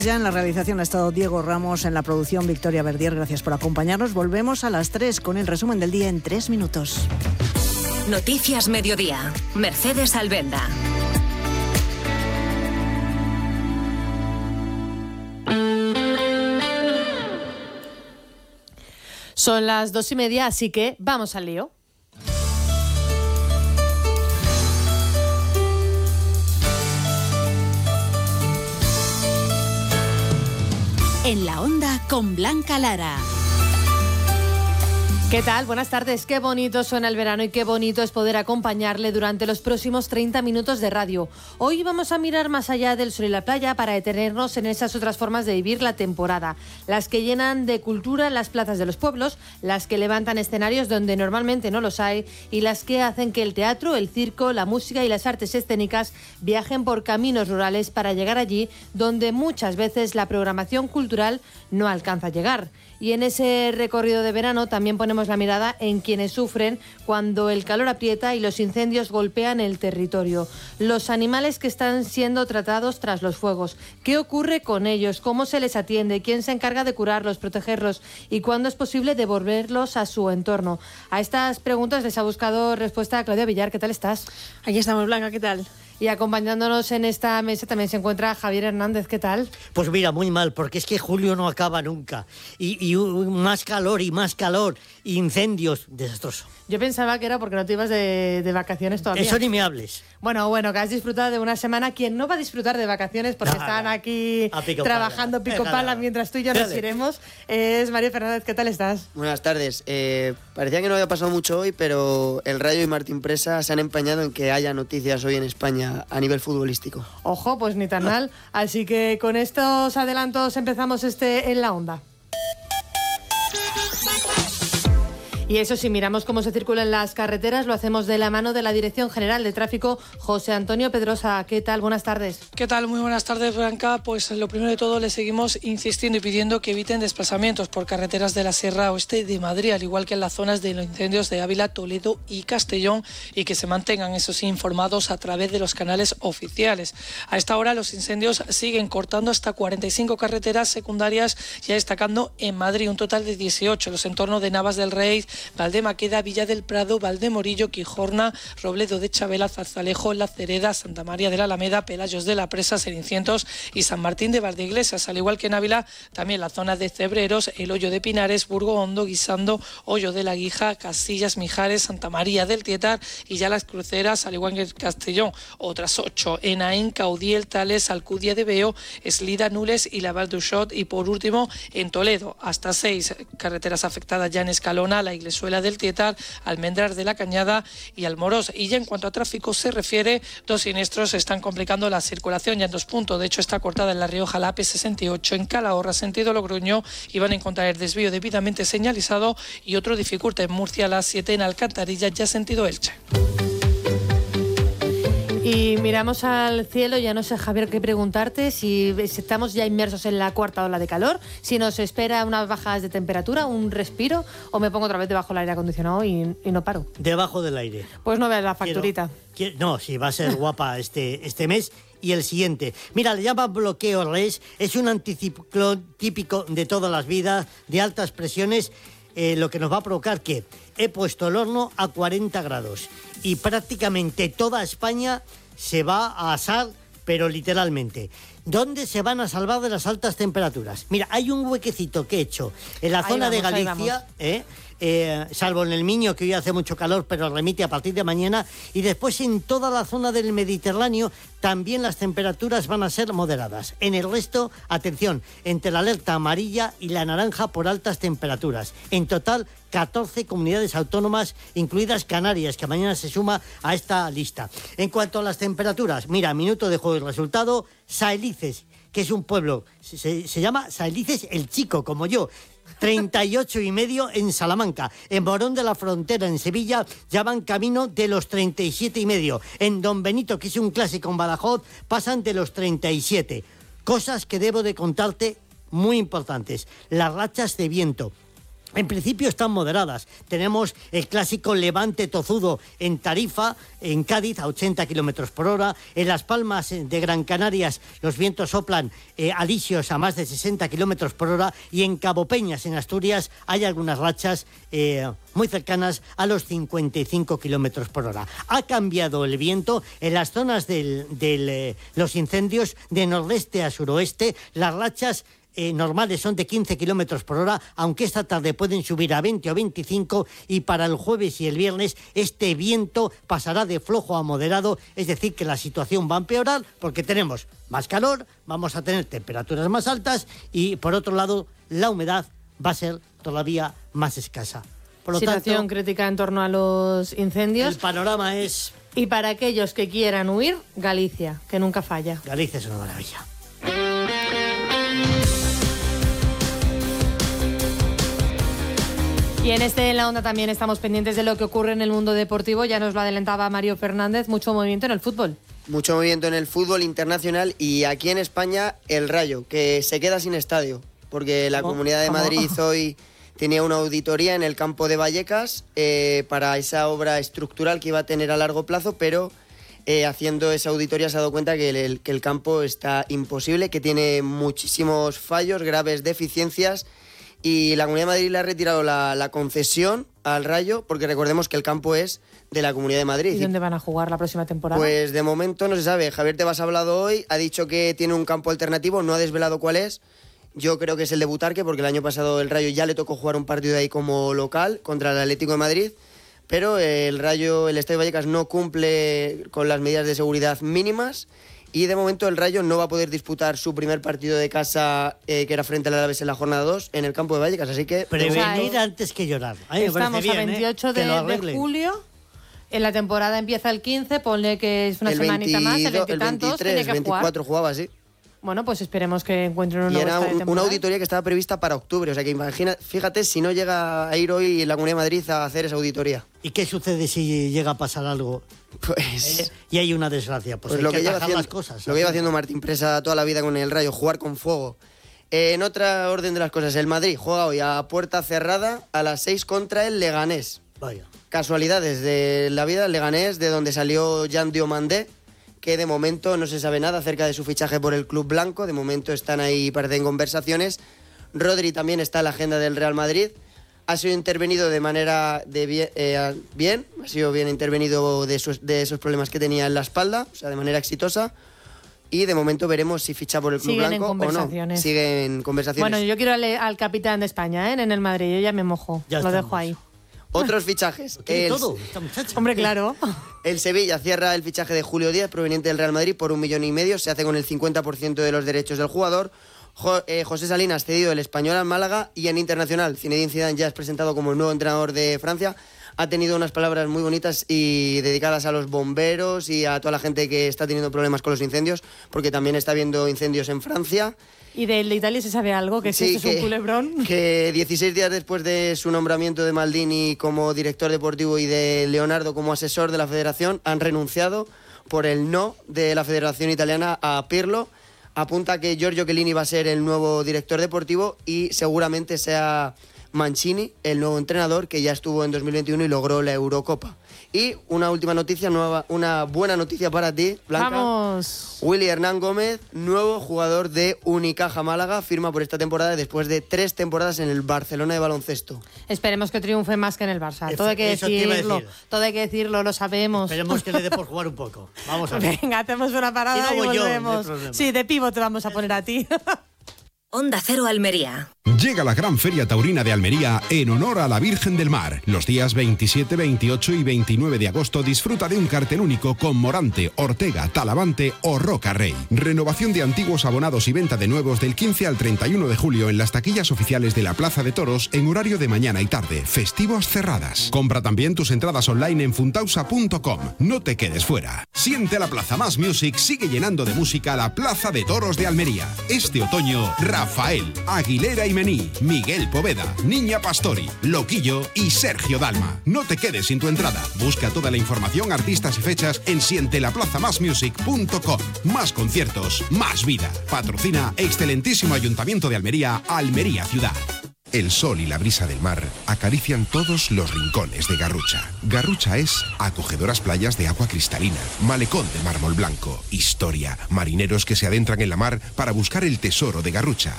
Ya en la realización ha estado Diego Ramos, en la producción Victoria Verdier. Gracias por acompañarnos. Volvemos a las 3 con el resumen del día en 3 minutos. Noticias Mediodía. Mercedes Albenda. Son las 2:30, así que vamos al lío. En la onda con Blanca Lara. ¿Qué tal? Buenas tardes. Qué bonito suena el verano y qué bonito es poder acompañarle durante los próximos 30 minutos de radio. Hoy vamos a mirar más allá del sol y la playa para detenernos en esas otras formas de vivir la temporada. Las que llenan de cultura las plazas de los pueblos, las que levantan escenarios donde normalmente no los hay y las que hacen que el teatro, el circo, la música y las artes escénicas viajen por caminos rurales para llegar allí donde muchas veces la programación cultural no alcanza a llegar. Y en ese recorrido de verano también ponemos la mirada en quienes sufren cuando el calor aprieta y los incendios golpean el territorio. Los animales que están siendo tratados tras los fuegos. ¿Qué ocurre con ellos? ¿Cómo se les atiende? ¿Quién se encarga de curarlos, protegerlos? ¿Y cuándo es posible devolverlos a su entorno? A estas preguntas les ha buscado respuesta Claudia Villar. ¿Qué tal estás? Aquí estamos, Blanca. ¿Qué tal? Y acompañándonos en esta mesa también se encuentra Javier Hernández. ¿Qué tal? Pues mira, muy mal, porque es que julio no acaba nunca. Y más calor, incendios, desastroso. Yo pensaba que era porque no te ibas de vacaciones todavía. Eso ni me hables. Bueno, que has disfrutado de una semana. Quien no va a disfrutar de vacaciones porque están aquí trabajando pico pala mientras tú y yo nos iremos es María Fernández. ¿Qué tal estás? Buenas tardes. Parecía que no había pasado mucho hoy, pero el Rayo y Martín Presa se han empeñado en que haya noticias hoy en España a nivel futbolístico. Ojo, pues ni tan mal. Así que con estos adelantos empezamos En la Onda. Y eso, si miramos cómo se circula en las carreteras, lo hacemos de la mano de la Dirección General de Tráfico, José Antonio Pedrosa. ¿Qué tal? Buenas tardes. ¿Qué tal? Muy buenas tardes, Blanca. Pues lo primero de todo, les seguimos insistiendo y pidiendo que eviten desplazamientos por carreteras de la Sierra Oeste de Madrid, al igual que en las zonas de los incendios de Ávila, Toledo y Castellón, y que se mantengan, eso sí, informados a través de los canales oficiales. A esta hora, los incendios siguen cortando hasta 45 carreteras secundarias, ya destacando en Madrid un total de 18, los entornos de Navas del Rey, Valdemaqueda, Villa del Prado, Valdemorillo, Quijorna, Robledo de Chabela, Zarzalejo, La Cereda, Santa María de la Alameda, Pelayos de la Presa, Cenicientos y San Martín de Valdeiglesias, al igual que en Ávila, también las zonas de Cebreros, El Hoyo de Pinares, Burgo Hondo, Guisando, Hoyo de la Guija, Casillas, Mijares, Santa María del Tietar y ya las cruceras, al igual que en Castellón, otras 8, en Aín, Caudiel, Tales, Alcudia de Veo, Eslida, Nules y la Val d'Uixot, y por último en Toledo, hasta 6 carreteras afectadas ya en Escalona, la Iglesuela del Tietar, Almendrar de la Cañada y Almorós. Y ya en cuanto a tráfico se refiere, 2 siniestros están complicando la circulación ya en 2 puntos. De hecho, está cortada en La Rioja la AP68, en Calahorra, sentido Logroño, y van a encontrar el desvío debidamente señalizado, y otro dificulta en Murcia la 7 en Alcantarilla, ya sentido Elche. Y miramos al cielo, ya no sé, Javier, qué preguntarte, si estamos ya inmersos en la cuarta ola de calor, si nos espera unas bajas de temperatura, un respiro, o me pongo otra vez debajo del aire acondicionado y no paro. Debajo del aire. Pues no veas la facturita. No, sí, va a ser guapa este mes y el siguiente. Mira, le llaman bloqueo RES, es un anticiclón típico de todas las vidas, de altas presiones, lo que nos va a provocar que he puesto el horno a 40 grados y prácticamente toda España se va a asar, pero literalmente. ¿Dónde se van a salvar de las altas temperaturas? Mira, hay un huequecito que he hecho en la zona de Galicia, salvo en el Miño, que hoy hace mucho calor, pero remite a partir de mañana, y después en toda la zona del Mediterráneo también las temperaturas van a ser moderadas. En el resto, atención, entre la alerta amarilla y la naranja por altas temperaturas. En total, 14 comunidades autónomas, incluidas Canarias, que mañana se suma a esta lista. En cuanto a las temperaturas, mira, minuto de juego y resultado, Saelices, que es un pueblo, se llama Saelices el Chico, como yo, 38,5 en Salamanca. En Morón de la Frontera, en Sevilla, ya van camino de los 37,5. En Don Benito, que es un clásico en Badajoz, pasan de los 37. Cosas que debo de contarte muy importantes. Las rachas de viento. En principio están moderadas. Tenemos el clásico levante tozudo en Tarifa, en Cádiz, a 80 kilómetros por hora. En Las Palmas de Gran Canarias los vientos soplan alisios a más de 60 kilómetros por hora. Y en Cabo Peñas, en Asturias, hay algunas rachas muy cercanas a los 55 kilómetros por hora. Ha cambiado el viento en las zonas de los incendios de nordeste a suroeste. Las rachas normales son de 15 kilómetros por hora, aunque esta tarde pueden subir a 20 o 25, y para el jueves y el viernes este viento pasará de flojo a moderado, es decir, que la situación va a empeorar porque tenemos más calor, vamos a tener temperaturas más altas y, por otro lado, la humedad va a ser todavía más escasa. Por lo Situación tanto, crítica en torno a los incendios. el panorama es... Y para aquellos que quieran huir, Galicia, que nunca falla. Galicia es una maravilla. Y en la onda también estamos pendientes de lo que ocurre en el mundo deportivo. Ya nos lo adelantaba Mario Fernández, mucho movimiento en el fútbol. Mucho movimiento en el fútbol internacional y aquí en España el Rayo, que se queda sin estadio, porque la Comunidad de Madrid hoy tenía una auditoría en el campo de Vallecas para esa obra estructural que iba a tener a largo plazo, pero haciendo esa auditoría se ha dado cuenta que el campo está imposible, que tiene muchísimos fallos, graves deficiencias. Y la Comunidad de Madrid le ha retirado la concesión al Rayo, porque recordemos que el campo es de la Comunidad de Madrid. ¿Y dónde van a jugar la próxima temporada? Pues de momento no se sabe. Javier Tebas ha hablado hoy, ha dicho que tiene un campo alternativo, no ha desvelado cuál es. Yo creo que es el de Butarque, porque el año pasado el Rayo ya le tocó jugar un partido ahí como local contra el Atlético de Madrid. Pero el Rayo, el Estadio Vallecas no cumple con las medidas de seguridad mínimas. Y de momento el Rayo no va a poder disputar su primer partido de casa, que era frente al Alavés en la jornada 2, en el campo de Vallecas, así que... Prevenir antes que llorar. Estamos a 28 de julio, en la temporada empieza el 15, ponle que es una semanita más, el 20 y tantos, tiene que 24 jugaba, sí. Bueno, pues esperemos que encuentren una nueva temporada. Una auditoría que estaba prevista para octubre, o sea que imagina, fíjate si no llega a ir hoy la Comunidad de Madrid a hacer esa auditoría. ¿Y qué sucede si llega a pasar algo? Pues... y hay una desgracia, pues hay lo que lleva atajar las cosas. Lo que lleva haciendo Martín Presa toda la vida con el Rayo, jugar con fuego. En otra orden de las cosas, el Madrid juega hoy a puerta cerrada a las 6 contra el Leganés. Vaya. Casualidades de la vida, el Leganés, de donde salió Jan Diomandé, que de momento no se sabe nada acerca de su fichaje por el club blanco. De momento están ahí, parecen conversaciones. Rodri también está en la agenda del Real Madrid. Ha sido intervenido de manera bien, ha sido bien intervenido de esos problemas que tenía en la espalda, o sea, de manera exitosa. Y de momento veremos si ficha por el club blanco o no. Siguen conversaciones. Bueno, yo quiero al capitán de España, en el Madrid. Yo ya me mojo, ya lo estamos. dejo ahí. Otros fichajes. Todo, esta muchacha. Hombre, claro. El Sevilla cierra el fichaje de Julio Díaz, proveniente del Real Madrid, por 1,5 millones. Se hace con el 50% de los derechos del jugador. José Salinas, cedido del Español al Málaga. Y en internacional, Zinedine Zidane ya es presentado como el nuevo entrenador de Francia. Ha tenido unas palabras muy bonitas y dedicadas a los bomberos y a toda la gente que está teniendo problemas con los incendios, porque también está habiendo incendios en Francia. ¿Y de Italia se sabe algo? ¿Que sí, esto es un culebrón? Que 16 días después de su nombramiento de Maldini como director deportivo y de Leonardo como asesor de la federación, han renunciado por el no de la Federación Italiana a Pirlo. Apunta que Giorgio Chiellini va a ser el nuevo director deportivo y seguramente sea Mancini, el nuevo entrenador, que ya estuvo en 2021 y logró la Eurocopa. Y una última noticia, una buena noticia para ti, Blanca. ¡Vamos! Willy Hernán Gómez, nuevo jugador de Unicaja Málaga, firma por esta temporada después de 3 temporadas en el Barcelona de baloncesto. Esperemos que triunfe más que en el Barça. Todo hay que decirlo, lo sabemos. Esperemos que le dé por jugar un poco. Vamos a ver. Venga, hacemos una parada y volvemos. Sí, de pívot te vamos a poner a ti. Onda Cero Almería. Llega la Gran Feria Taurina de Almería en honor a la Virgen del Mar. Los días 27, 28 y 29 de agosto disfruta de un cartel único con Morante, Ortega, Talavante o Roca Rey. Renovación de antiguos abonados y venta de nuevos del 15 al 31 de julio en las taquillas oficiales de la Plaza de Toros en horario de mañana y tarde. Festivos cerradas. Compra también tus entradas online en funtausa.com. No te quedes fuera. Siente la Plaza Más Music sigue llenando de música la Plaza de Toros de Almería. Este otoño, Rafael, Aguilera y Mení, Miguel Poveda, Niña Pastori, Loquillo y Sergio Dalma. No te quedes sin tu entrada. Busca toda la información, artistas y fechas en sientelaplazamasmusic.com. Más conciertos, más vida. Patrocina excelentísimo Ayuntamiento de Almería, Almería Ciudad. El sol y la brisa del mar acarician todos los rincones de Garrucha. Garrucha es acogedoras playas de agua cristalina, malecón de mármol blanco, historia, marineros que se adentran en la mar para buscar el tesoro de Garrucha,